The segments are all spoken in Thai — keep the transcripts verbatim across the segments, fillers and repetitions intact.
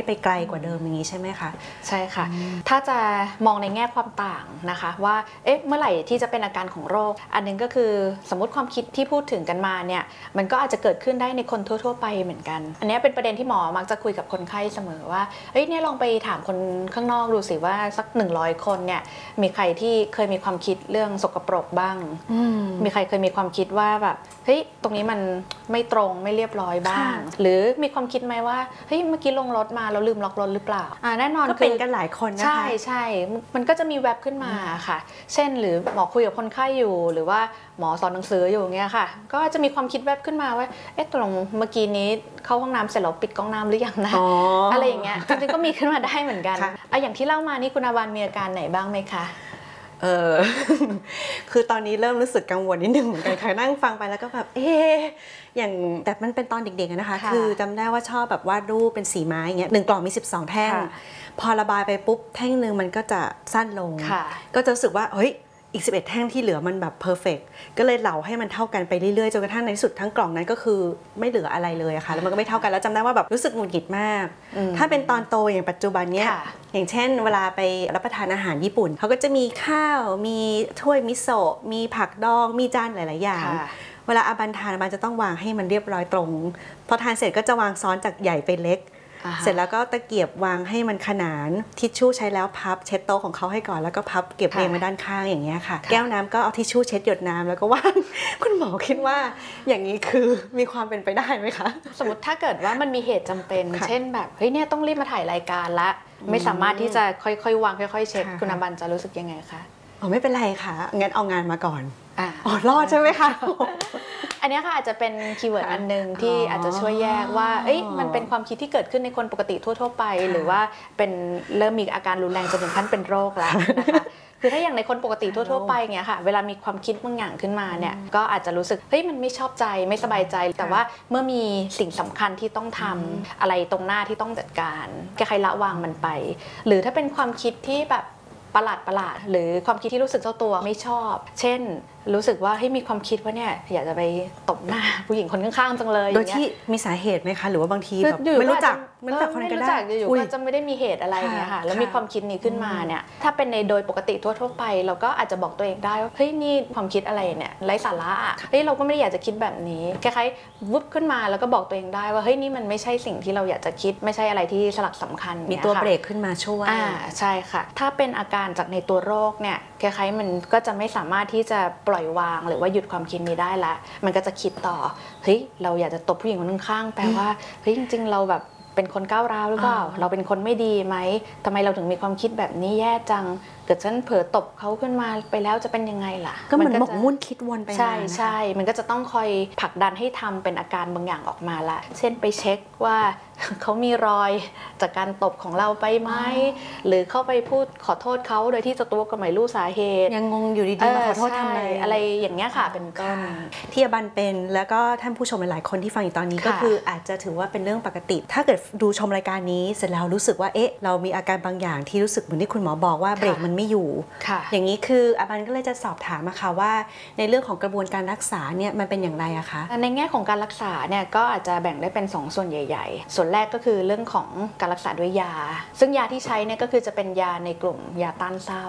ไปไกลกว่าเดิมอย่างนี้ใช่ไหมคะใช่ค่ะถ้าจะมองในแง่ความต่างนะคะว่าเอ๊ะเมื่อไหร่ที่จะเป็นอาการของโรคอันนึงก็คือสมมติความคิดที่พูดถึงกันมาเนี่ยมันก็อาจจะเกิดขึ้นได้ในคนทั่วๆไปเหมือนกันอันนี้เป็นประเด็นที่หมอมักจะคุยกับคนไข้เสมอว่าเฮ้ยเนี่ยลองไปถามคนข้างนอกดูสิว่าสักหนึ่งร้อยคนเนี่ยมีใครที่เคยมีความคิดเรื่องสกปรกบ้างมีใครเคยมีความคิดว่าแบบเฮ้ยตรงนี้มันไม่ตรงไม่เรียบร้อยบ้างหรือมีความคิดไหมว่าเฮ้ยเมื่อกี้ลงรถมาแล้วลืมล็อกรถหรือเปล่าอ่าแน่นอนก็เป็นกันหลายคนนะคะใช่ใช่มันก็จะมีแวบขึ้นมาค่ะเช่นหรือหมอคุยกับคนไข้อยู่หรือว่าหมอสอนหนังสืออยู่เงี้ยค่ะก็จะมีความคิดแวบขึ้นมาว่าเอ๊ะตรงเมื่อกี้นี้เข้าห้องน้ำเสร็จแล้วปิดก๊อกน้ำหรือยังนะ อ, อะไรอย่างเงี้ยจริงๆก็มีขึ้นมาได้เหมือนกันอ่ะอย่างที่เล่ามานี่คุณอาวันมีอาการไหนบ้างไหมคะเออ คือตอนนี้เริ่มรู้สึกกังวลนิดนึงเหมือนกันค่ะนั่งฟังไปแล้วก็แบบเอ๊ะอย่างแต่มันเป็นตอนเด็กๆนะคะคือจำได้ว่าชอบแบบวาดรูปเป็นสีไม้อย่างเงี้ยหนึ่งกล่องมีสิบสองแท่งพอระบายไปปุ๊บแท่งนึงมันก็จะสั้นลงก็จะรู้สึกว่าเฮ้ยอีกสิบเอ็ดแท่งที่เหลือมันแบบเพอร์เฟกต์ก็เลยเหลาให้มันเท่ากันไปเรื่อยๆจนกระทั่งในที่สุดทั้งกล่องนั้นก็คือไม่เหลืออะไรเลยอะค่ะแล้วมันก็ไม่เท่ากันแล้วจำได้ว่าแบบรู้สึกหงุดหงิดมากถ้าเป็นตอนโตอย่างปัจจุบันเนี้ยอย่างเช่นเวลาไปรับประทานอาหารญี่ปุ่นเขาก็จะมีข้าวมีถ้วยมิโซะมีผักดองมีจานหลายๆอย่างเวลาอาบันทานอาบันจะต้องวางให้มันเรียบร้อยตรงพอทานเสร็จก็จะวางซ้อนจากใหญ่ไปเล็กเสร็จแล้วก็ตะเกียบวางให้มันขนานทิชชู่ใช้แล้วพับเช็ดโต๊ะของเขาให้ก่อนแล้วก็พับเก็บเรียงไว้ด้านข้างอย่างเงี้ยค่ะแก้วน้ำก็เอาทิชชู่เช็ดหยดน้ำแล้วก็วางคุณหมอคิดว่าอย่างนี้คือมีความเป็นไปได้ไหมคะสมมติถ้าเกิดว่ามันมีเหตุจำเป็นเช่นแบบเฮ้ยเนี่ยต้องรีบมาถ่ายรายการละไม่สามารถที่จะค่อยๆวางค่อยๆเช็ดคุณอาบันจะรู้สึกยังไงคะอ๋อไม่เป็นไรค่ะงั้นเอางานมาก่อนอ๋อรอดใช่ไหมคะอันนี้ค่ะอาจจะเป็นคีย์เวิร์ดอันนึงที่อาจจะช่วยแยกว่าเอ้ยมันเป็นความคิดที่เกิดขึ้นในคนปกติทั่วๆไปหรือว่าเป็นเริ่มมีอาการรุนแรงจนถึงขั้นเป็นโรคแล้วนะคะคือถ้าอย่างในคนปกติทั่วๆไปเงี้ยค่ะเวลามีความคิดบางอย่างขึ้นมาเนี่ยก็อาจจะรู้สึกเฮ้ยมันไม่ชอบใจไม่สบายใจแต่ว่าเมื่อมีสิ่งสำคัญที่ต้องทำอะไรตรงหน้าที่ต้องจัดการแค่ใครละวางมันไปหรือถ้าเป็นความคิดที่แบบประหลาดประหลาดหรือความคิดที่รู้สึกเจ้าตัวไม่ชอบเช่นรู้สึกว่าให้มีความคิดว่าเนี่ยอยากจะไปตบหน้าผู้หญิงคนข้างๆจังเลยโดยที่มีสาเหตุไหมคะหรือว่าบางทีแบบไม่รู้จักไม่รู้จักคนก็ได้อยู่ก็จะไม่ได้มีเหตุอะไรเนี่ยค่ะแล้วมีความคิดนี้ขึ้นมาเนี่ยถ้าเป็นในโดยปกติทั่วๆไปเราก็อาจจะบอกตัวเองได้ว่าเฮ้ยนี่ความคิดอะไรเนี่ยไร้สาระเฮ้ยเราก็ไม่ได้อยากจะคิดแบบนี้คล้ายๆวุบขึ้นมาแล้วก็บอกตัวเองได้ว่าเฮ้ยนี่มันไม่ใช่สิ่งที่เราอยากจะคิดไม่ใช่อะไรที่สลักสำคัญมีตัวเบรกขึ้นมาช่วยอ่าใช่ค่ะถ้าเป็นอาการจากในตัวโรคเนี่ยคล้ายๆมันก็จะไม่สามารถที่จะปล่อยวางหรือว่าหยุดความคิดนี้ได้ละมันก็จะคิดต่อเฮ้ยเราอยากจะตบผู้หญิงคนข้างๆแปลว่าเฮ้ยจริงๆเราแบบเป็นคนก้าวร้าวหรือเปล่าเราเป็นคนไม่ดีไหมทำไมเราถึงมีความคิดแบบนี้แย่จังเกิดฉันเผลอตบเขาขึ้นมาไปแล้วจะเป็นยังไงล่ะก็เหมือนหมกมุ่นคิดวนไปใช่ใช่มันก็จะต้องคอยผลักดันให้ทำเป็นอาการบางอย่างออกมาละเช่นไปเช็คว่าเขามีรอยจากการตบของเราไปไหมหรือเข้าไปพูดขอโทษเขาโดยที่เจ้าตัวก็ไม่รู้สาเหตุยังงงอยู่ดีๆมาขอโทษทำไมอะไรอย่างเงี้ยค่ะเป็นต้นที่อาบันเป็นแล้วก็ท่านผู้ชมหลายๆคนที่ฟังอยู่ตอนนี้ก็คืออาจจะถือว่าเป็นเรื่องปกติถ้าเกิดดูชมรายการนี้เสร็จแล้วรู้สึกว่าเอ๊ะเรามีอาการบางอย่างที่รู้สึกเหมือนที่คุณหมอบอกว่าเบรกมันไม่อยู่อย่างนี้คืออาบันก็เลยจะสอบถามอะค่ะว่าในเรื่องของกระบวนการรักษาเนี่ยมันเป็นอย่างไรอะคะในแง่ของการรักษาเนี่ยก็อาจจะแบ่งได้เป็นสองส่วนใหญ่ๆส่วนแรกก็คือเรื่องของการรักษาด้วยยาซึ่งยาที่ใช้เนี่ยก็คือจะเป็นยาในกลุ่มยาต้านเศร้า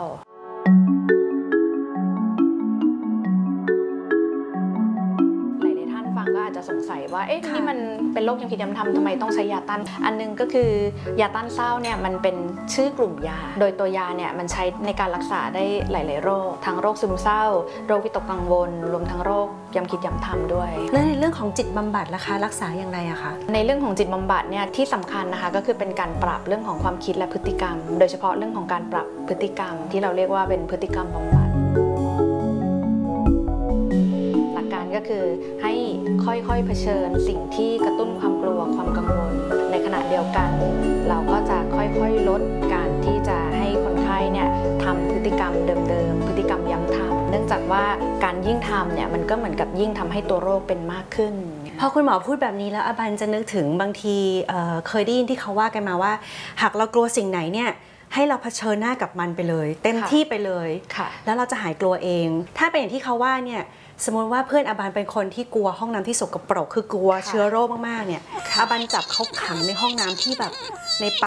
ก็อาจจะสงสัยว่าเอ๊ะนี่มันเป็นโรคยังผิดยังทำทำไมต้องใช้ยาต้านอันนึงก็คือยาต้านเศร้าเนี่ยมันเป็นชื่อกลุ่มยาโดยตัวยาเนี่ยมันใช้ในการรักษาได้หลายๆโรคทั้งโรคซึมเศร้าโรควิตกกังวลรวมทั้งโรคย้ำคิดย้ำทำด้วยแล้วในเรื่องของจิตบำบัดล่ะคะรักษาอย่างไรอะคะในเรื่องของจิตบำบัดเนี่ยที่สำคัญนะคะก็คือเป็นการปรับเรื่องของความคิดและพฤติกรรมโดยเฉพาะเรื่องของการปรับพฤติกรรมที่เราเรียกว่าเป็นพฤติกรรมบำบัดก็คือให้ค่อยๆเผชิญสิ่งที่กระตุ้นความกลัวความกังวลในขณะเดียวกันเราก็จะค่อยๆลดการที่จะให้คนไข้เนี่ยทำพฤติกรรมเดิมๆพฤติกรรมย้ำทำเนื่องจากว่าการยิ่งทำเนี่ยมันก็เหมือนกับยิ่งทำให้ตัวโรคเป็นมากขึ้นพอคุณหมอพูดแบบนี้แล้วอาบันจะนึกถึงบางทีเอ่อเคยได้ยินที่เขาว่ากันมาว่าหากเรากลัวสิ่งไหนเนี่ยให้เราเผชิญหน้ากับมันไปเลยเต็มที่ไปเลยแล้วเราจะหายกลัวเองถ้าเป็นอย่างที่เขาว่าเนี่ยสมมติว่าเพื่อนอาบันเป็นคนที่กลัวห้องน้ำที่สกปรกคือกลัวเชื้อโรคมากๆเนี่ยอาบันจับเขาขังในห้องน้ำที่แบบในป่า